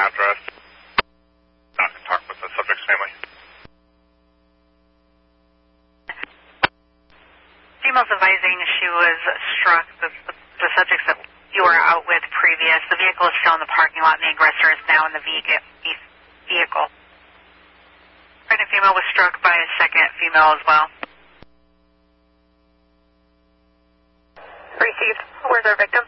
address. Not to talk with the subject's family. Female's advising she was struck. The subjects that you were out with previous. The vehicle is still in the parking lot, and the aggressor is now in the vehicle. Pregnant female was struck by a second female as well. Received. Where's our victim?